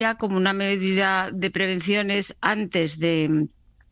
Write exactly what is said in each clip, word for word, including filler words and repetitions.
como una medida de prevenciones antes de,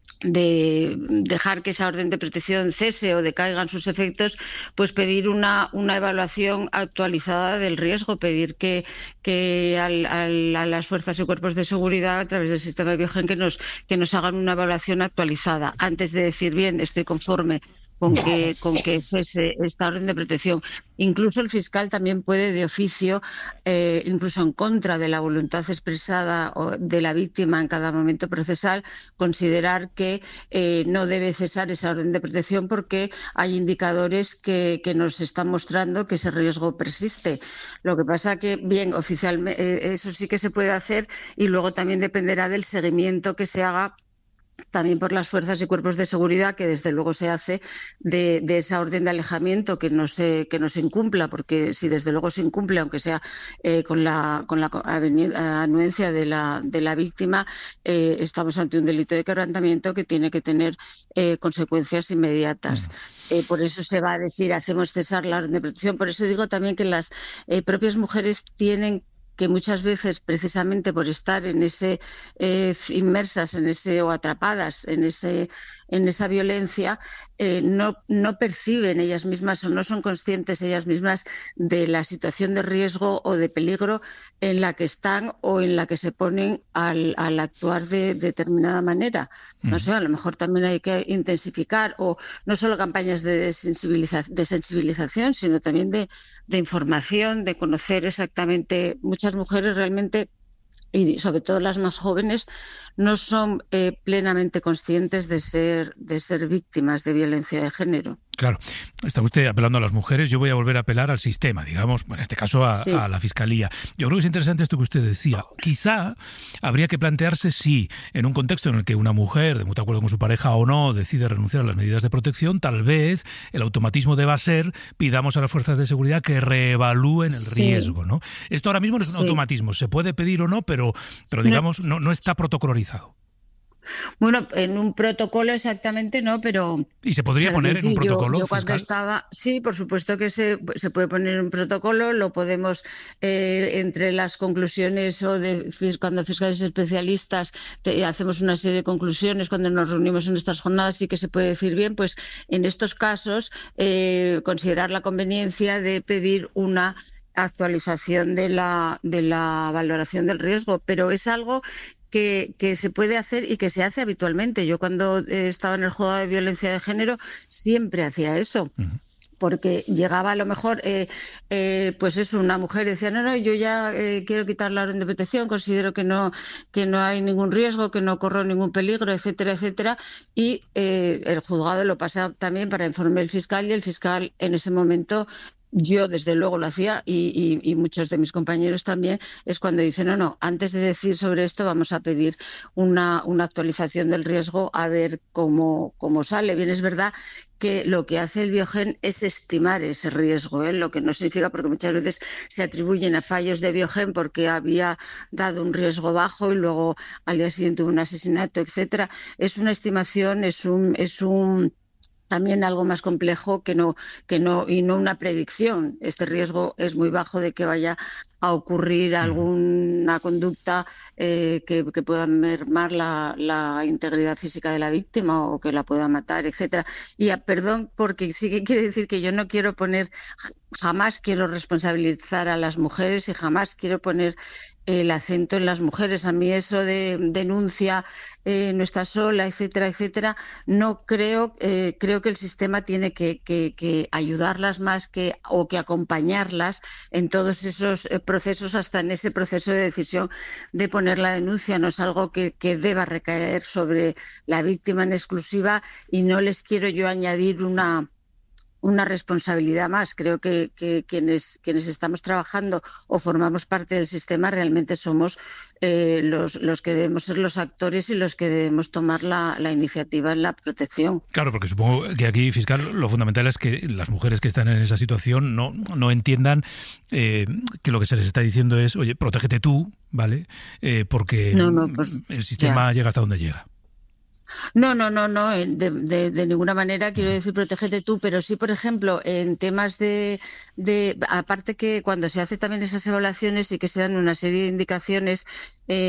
de dejar que esa orden de protección cese o decaigan sus efectos, pues pedir una, una evaluación actualizada del riesgo, pedir que, que al, al, a las fuerzas y cuerpos de seguridad a través del sistema de Biogen que nos, que nos hagan una evaluación actualizada antes de decir, bien, estoy conforme con que, con que cese esta orden de protección. Incluso el fiscal también puede de oficio, eh, incluso en contra de la voluntad expresada de la víctima en cada momento procesal, considerar que eh, no debe cesar esa orden de protección porque hay indicadores que, que nos están mostrando que ese riesgo persiste. Lo que pasa que, bien, oficialmente eh, eso sí que se puede hacer y luego también dependerá del seguimiento que se haga también por las fuerzas y cuerpos de seguridad, que desde luego se hace de, de esa orden de alejamiento que no se que no se incumpla, porque si desde luego se incumple, aunque sea eh, con la con la anuencia de la de la víctima, eh, estamos ante un delito de quebrantamiento que tiene que tener eh, consecuencias inmediatas. Eh, por eso se va a decir, hacemos cesar la orden de protección. Por eso digo también que las eh, propias mujeres tienen que muchas veces, precisamente por estar en ese eh, inmersas en ese o atrapadas en ese en esa violencia, eh, no, no perciben ellas mismas o no son conscientes ellas mismas de la situación de riesgo o de peligro en la que están o en la que se ponen al, al actuar de, de determinada manera. No mm. sé, a lo mejor también hay que intensificar, o no solo campañas de, sensibiliza- de sensibilización, sino también de, de información, de conocer exactamente. Muchas mujeres realmente, y sobre todo las más jóvenes, no son eh, plenamente conscientes de ser, de ser víctimas de violencia de género. Claro, está usted apelando a las mujeres, yo voy a volver a apelar al sistema, digamos, en este caso a, sí. a la Fiscalía. Yo creo que es interesante esto que usted decía. Quizá habría que plantearse si, en un contexto en el que una mujer, de mutuo acuerdo con su pareja o no, decide renunciar a las medidas de protección, tal vez el automatismo deba ser, pidamos a las fuerzas de seguridad que reevalúen el sí. riesgo, ¿no? Esto ahora mismo no es un sí. automatismo, se puede pedir o no, pero, pero digamos, no, no está protocolarizado. Bueno, en un protocolo exactamente no, pero... ¿Y se podría poner en un protocolo? Yo, yo cuando estaba... Sí, por supuesto que se, se puede poner en un protocolo, lo podemos, eh, entre las conclusiones o de cuando fiscales especialistas te, hacemos una serie de conclusiones, cuando nos reunimos en estas jornadas, sí que se puede decir, bien, pues en estos casos eh, considerar la conveniencia de pedir una actualización de la, de la valoración del riesgo, pero es algo Que, que se puede hacer y que se hace habitualmente. Yo cuando eh, estaba en el juzgado de violencia de género siempre hacía eso. Uh-huh. Porque llegaba a lo mejor, eh, eh, pues eso, una mujer y decía, no, no, yo ya eh, quiero quitar la orden de protección, considero que no, que no hay ningún riesgo, que no corro ningún peligro, etcétera, etcétera. Y eh, el juzgado lo pasa también para informe del fiscal y el fiscal en ese momento... Yo, desde luego, lo hacía y, y, y muchos de mis compañeros también, es cuando dicen, no, no, antes de decir sobre esto vamos a pedir una, una actualización del riesgo a ver cómo, cómo sale. Bien, es verdad que lo que hace el Biogen es estimar ese riesgo, ¿eh? Lo que no significa, porque muchas veces se atribuyen a fallos de Biogen porque había dado un riesgo bajo y luego al día siguiente hubo un asesinato, etcétera. Es una estimación, es un... Es un también algo más complejo que no, que no, y no una predicción. Este riesgo es muy bajo de que vaya a ocurrir alguna conducta eh, que, que pueda mermar la, la integridad física de la víctima o que la pueda matar, etcétera. Y a, perdón, porque sí que quiere decir que yo no quiero poner, jamás quiero responsabilizar a las mujeres y jamás quiero poner el acento en las mujeres. A mí eso de denuncia, eh, no está sola, etcétera, etcétera, no creo, eh, creo que el sistema tiene que, que, que ayudarlas más que o que acompañarlas en todos esos eh, procesos, hasta en ese proceso de decisión de poner la denuncia. No es algo que, que deba recaer sobre la víctima en exclusiva y no les quiero yo añadir una... una responsabilidad más. Creo que, que quienes, quienes estamos trabajando o formamos parte del sistema realmente somos eh, los, los que debemos ser los actores y los que debemos tomar la, la iniciativa en la protección. Claro, porque supongo que aquí, fiscal, lo fundamental es que las mujeres que están en esa situación no, no entiendan eh, que lo que se les está diciendo es, oye, protégete tú, ¿vale? Eh, porque no, no, pues, el sistema ya llega hasta donde llega. No, no, no, no, de, de, de ninguna manera quiero decir protégete tú, pero sí, por ejemplo, en temas de, de, aparte que cuando se hace también esas evaluaciones y que se dan una serie de indicaciones, eh,